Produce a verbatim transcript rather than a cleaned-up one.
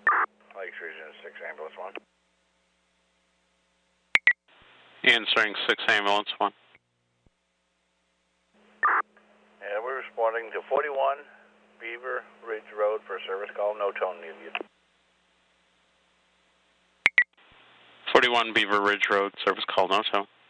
Lakes Region six, Ambulance one. Answering six, Ambulance one. And we're responding to forty-one Beaver Ridge Road for a service call. No tone needed. forty-one Beaver Ridge Road, service call, no tone.